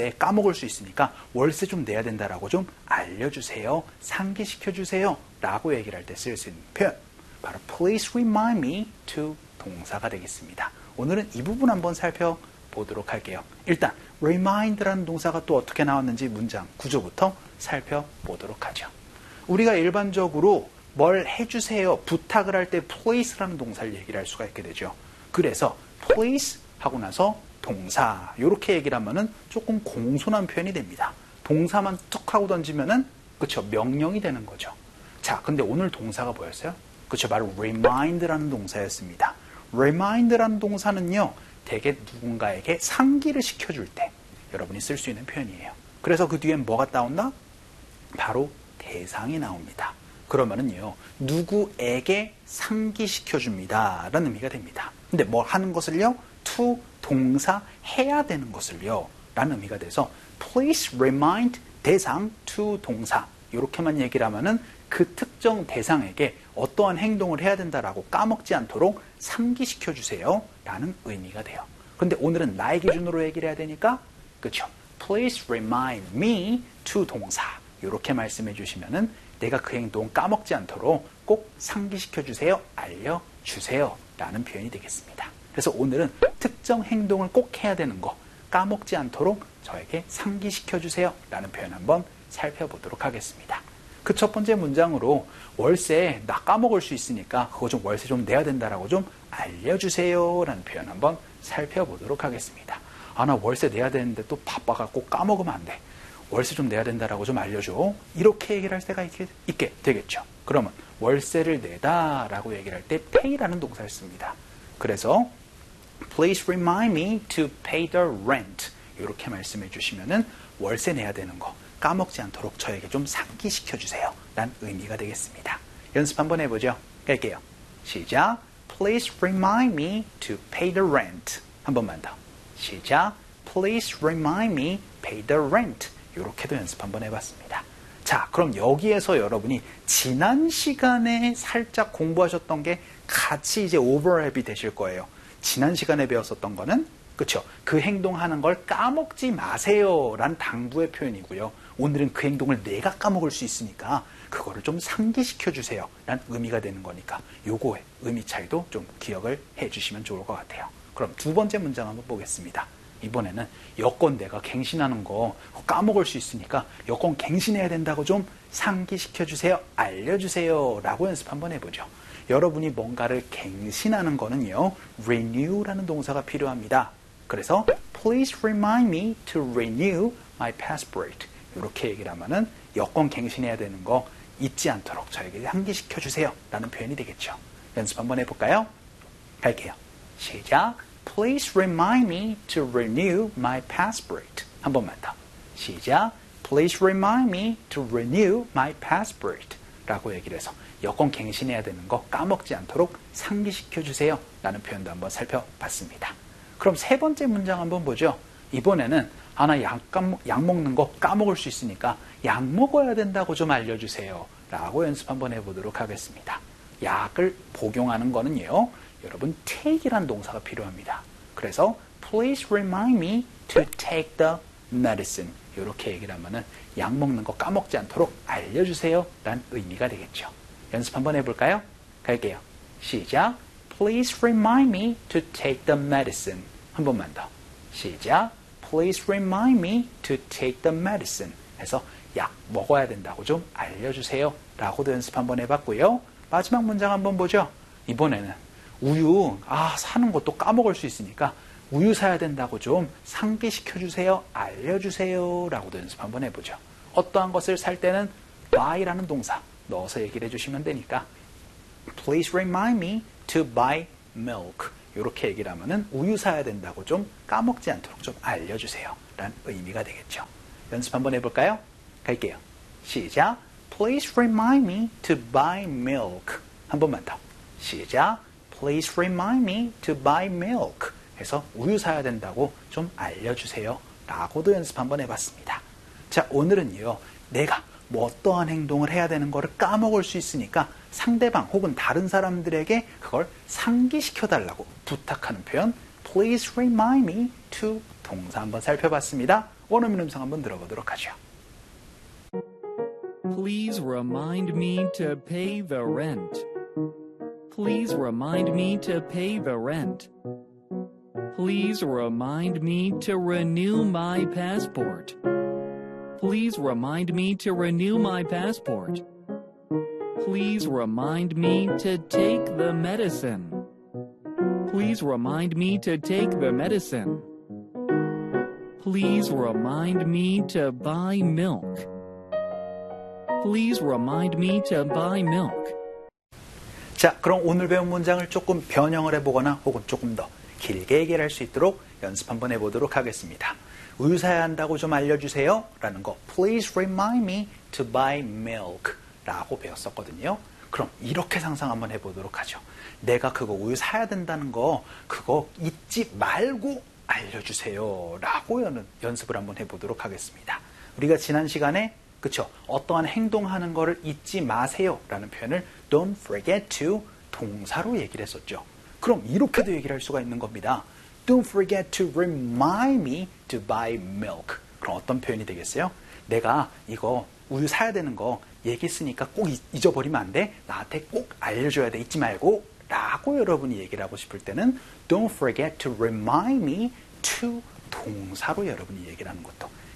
월세 까먹을 수 있으니까 월세 좀 내야 된다라고 좀 알려주세요. 상기시켜주세요. 라고 얘기를 할 때 쓸 수 있는 표현. 바로 please remind me to 동사가 되겠습니다. 오늘은 이 부분 한번 살펴보도록 할게요. 일단 remind라는 동사가 또 어떻게 나왔는지 문장 구조부터 살펴보도록 하죠. 우리가 일반적으로 뭘 해주세요, 부탁을 할 때 please라는 동사를 얘기를 할 수가 있게 되죠. 그래서 please 하고 나서 동사 이렇게 얘기를 하면은 조금 공손한 표현이 됩니다. 동사만 툭 하고 던지면은 그쵸, 명령이 되는 거죠. 자, 근데 오늘 동사가 뭐였어요? 그쵸, 바로 remind라는 동사였습니다. remind라는 동사는요, 대개 누군가에게 상기를 시켜줄 때 여러분이 쓸 수 있는 표현이에요. 그래서 그 뒤엔 뭐가 나온다? 바로 대상이 나옵니다. 그러면은요, 누구에게 상기시켜줍니다 라는 의미가 됩니다. 근데 뭐 하는 것을요? to 동사 해야 되는 것을요 라는 의미가 돼서 please remind 대상 to 동사 이렇게만 얘기를 하면은 그 특정 대상에게 어떠한 행동을 해야 된다라고 까먹지 않도록 상기시켜주세요 라는 의미가 돼요. 근데 오늘은 나의 기준으로 얘기를 해야 되니까 그쵸? Please remind me to 동사 이렇게 말씀해 주시면은 내가 그 행동 까먹지 않도록 꼭 상기시켜주세요, 알려주세요 라는 표현이 되겠습니다. 그래서 오늘은 특정 행동을 꼭 해야 되는 거 까먹지 않도록 저에게 상기시켜주세요 라는 표현 한번 살펴보도록 하겠습니다. 그 첫 번째 문장으로 월세 나 까먹을 수 있으니까 그거 좀 월세 좀 내야 된다라고 좀 알려주세요 라는 표현 한번 살펴보도록 하겠습니다. 아, 나 월세 내야 되는데 또 바빠갖고 까먹으면 안 돼. 월세 좀 내야 된다라고 좀 알려줘. 이렇게 얘기를 할 때가 있게 되겠죠. 그러면 월세를 내다라고 얘기를 할 때 pay라는 동사를 씁니다. 그래서 Please remind me to pay the rent. 이렇게 말씀해 주시면은 월세 내야 되는 거 까먹지 않도록 저에게 좀 상기시켜주세요 라는 의미가 되겠습니다. 연습 한번 해보죠. 갈게요. 시작. Please remind me to pay the rent. 한 번만 더. 시작. Please remind me pay the rent. 이렇게도 연습 한번 해봤습니다. 자, 그럼 여기에서 여러분이 지난 시간에 살짝 공부하셨던 게 같이 이제 오버랩이 되실 거예요. 지난 시간에 배웠었던 거는 그쵸? 그 행동하는 걸 까먹지 마세요 라는 당부의 표현이고요. 오늘은 그 행동을 내가 까먹을 수 있으니까 그거를 좀 상기시켜 주세요 라는 의미가 되는 거니까 요거의 의미 차이도 좀 기억을 해 주시면 좋을 것 같아요. 그럼 두 번째 문장 한번 보겠습니다. 이번에는 여권 내가 갱신하는 거 까먹을 수 있으니까 여권 갱신해야 된다고 좀 상기시켜 주세요, 알려주세요 라고 연습 한번 해보죠. 여러분이 뭔가를 갱신하는 거는요, renew라는 동사가 필요합니다. 그래서 please remind me to renew my passport. 이렇게 얘기를 하면은 여권 갱신해야 되는 거 잊지 않도록 저에게 상기시켜 주세요 라는 표현이 되겠죠. 연습 한번 해볼까요? 갈게요. 시작. Please remind me to renew my passport. 한 번만 더. 시작. Please remind me to renew my passport. 라고 얘기를 해서 여권 갱신해야 되는 거 까먹지 않도록 상기시켜 주세요 라는 표현도 한번 살펴봤습니다. 그럼 세 번째 문장 한번 보죠. 이번에는 나 약 먹는 거 까먹을 수 있으니까 약 먹어야 된다고 좀 알려주세요 라고 연습 한번 해보도록 하겠습니다. 약을 복용하는 거는요, 여러분 take이라는 동사가 필요합니다. 그래서 please remind me to take the medicine. 이렇게 얘기를 하면은 약 먹는 거 까먹지 않도록 알려주세요 라는 의미가 되겠죠. 연습 한번 해볼까요? 갈게요. 시작. Please remind me to take the medicine. 한 번만 더. 시작. Please remind me to take the medicine. 해서 약 먹어야 된다고 좀 알려주세요 라고도 연습 한번 해봤고요. 마지막 문장 한번 보죠. 이번에는 우유 사는 것도 까먹을 수 있으니까 우유 사야 된다고 좀 상기시켜주세요, 알려주세요 라고도 연습 한번 해보죠. 어떠한 것을 살 때는 buy라는 동사 넣어서 얘기를 해주시면 되니까 Please remind me to buy milk. 이렇게 얘기를 하면은 우유 사야 된다고 좀 까먹지 않도록 좀 알려주세요 라는 의미가 되겠죠. 연습 한번 해볼까요? 갈게요. 시작. Please remind me to buy milk. 한 번만 더. 시작. Please remind me to buy milk. 해서 우유 사야 된다고 좀 알려주세요 라고도 연습 한번 해봤습니다. 자, 오늘은요, 내가 어떠한 행동을 해야 되는 거를 까먹을 수 있으니까 상대방 혹은 다른 사람들에게 그걸 상기시켜달라고 부탁하는 표현 Please remind me to 동사 한번 살펴봤습니다. 원어민 음성 한번 들어보도록 하죠. Please remind me to pay the rent. Please remind me to pay the rent. Please remind me to renew my passport. Please remind me to renew my passport. Please remind me to take the medicine. Please remind me to take the medicine. Please remind me to buy milk. Please remind me to buy milk. 자, 그럼 오늘 배운 문장을 조금 변형을 해보거나 혹은 조금 더 길게 얘기를 할 수 있도록 연습 한번 해보도록 하겠습니다. 우유 사야 한다고 좀 알려주세요 라는 거 Please remind me to buy milk 라고 배웠었거든요. 그럼 이렇게 상상 한번 해보도록 하죠. 내가 그거 우유 사야 된다는 거 그거 잊지 말고 알려주세요 라고 연습을 한번 해보도록 하겠습니다. 우리가 지난 시간에 그쵸? 어떠한 행동하는 거를 잊지 마세요 라는 표현을 don't forget to 동사로 얘기를 했었죠. 그럼 이렇게도 얘기를 할 수가 있는 겁니다. Don't forget to remind me to buy milk. 그럼 어떤 표현이 되겠어요? 내가 이거 우유 사야 되는 거 얘기했으니까 꼭 잊어버리면 안 돼. 나한테 꼭 알려줘야 돼. 잊지 말고 라고 여러분이 얘기를 하고 싶을 때는 Don't forget to remind me to 동사로 여러분이 얘기를 하는 것도